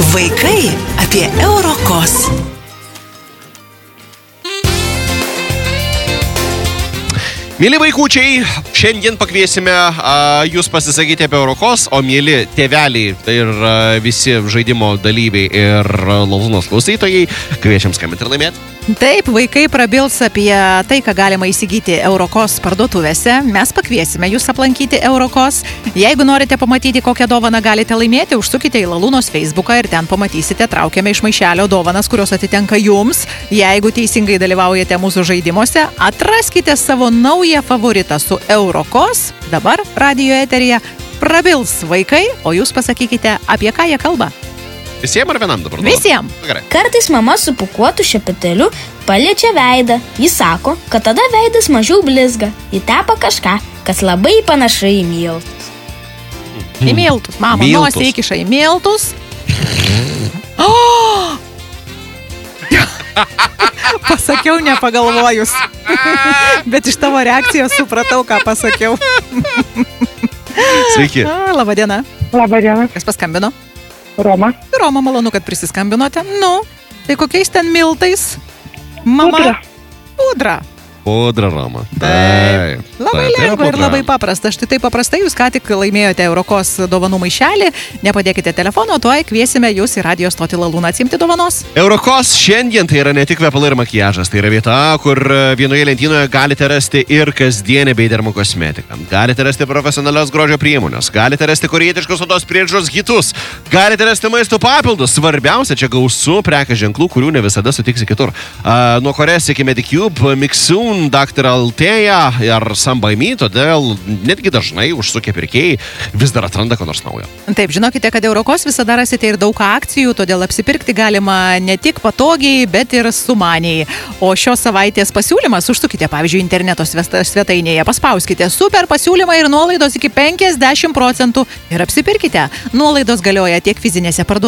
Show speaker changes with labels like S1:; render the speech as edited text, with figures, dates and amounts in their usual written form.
S1: Vaikai apie Eurokos.
S2: Mėly vaikučiai, šiandien pakviesime jūs pasisakyti apie Eurokos, o mėly tėveliai ir visi žaidimo dalyviai ir Lalūnos klausytojai, kviečiam skambinti ir laimėti.
S3: Taip, vaikai prabils apie tai, ką galima įsigyti Eurokos parduotuvėse. Mes pakviesime jūs aplankyti Eurokos. Jeigu norite pamatyti, kokią dovaną galite laimėti, užsukite į Lalūnos Facebooką ir ten pamatysite traukiame iš maišelio dovanas, kurios atitenka jums. Jeigu teisingai dalyvaujate mūsų žaidimuose, atraskite savo naują favoritą su Eurokos. Dabar radijo eteryje prabils vaikai, o jūs pasakykite, apie ką jie kalba.
S2: Visiems ar vienam dabar?
S3: Visiems.
S2: Gerai.
S4: Kartais mama su pūkuotu šepetėliu paliečia veidą. Jis sako, kad tada veidas mažiau blizga. Įtepa kažką, kas labai panašai į miltus.
S3: Į miltus. Mama,
S2: Miltus.
S3: nosį įkiša į miltus. Pasakiau nepagalvojus. Bet iš tavo reakcijos supratau, ką pasakiau.
S2: Sveiki.
S3: Labą dieną.
S5: Labą dieną,
S3: Kas paskambino?
S5: Roma.
S3: Roma, malonu, kad prisiskambinote. Nu, tai kokiais ten miltais? Mama? Pudra.
S2: Pudra, Roma.
S3: Taip. Labai
S2: Taip, tai yra
S3: lengva ir
S2: pudra.
S3: labai paprasta. Štai taip paprastai jūs ką tik laimėjote Eurokos dovanų maišelį. Nepadėkite telefono, tuoj kviesime jūs į radijo stotį Lalūną atsimti dovanos.
S2: Eurokos šiandien tai yra ne tik kvepalai ir makiažas, tai yra vieta, kur vienoje lentynoje galite rasti ir kasdienę bei dermokosmetiką. Galite rasti profesionalios grožio priemonės, galite rasti korėjietiškos odos priežiūros hitus, galite rasti maisto papildus. Svarbiausia, čia gausu prekės ženklų, kurių ne visada sutiksi kitur. Nuo Korės iki Medicube, Mixun, Dr. Alteja ar Some by Me, todėl netgi dažnai užsukę pirkėjai vis dar atranda ko nors naujo.
S3: Taip, žinokite, kad Eurokos visada rasite ir daug akcijų, todėl apsipirkti galima ne tik patogiai, bet ir sumaniai. O šios savaitės pasiūlymas užsukite, pavyzdžiui, interneto svetainėje, paspauskite super pasiūlymą ir nuolaidos iki 50% ir apsipirkite. Nuolaidos galioja tiek fizinėse parduotuvėse,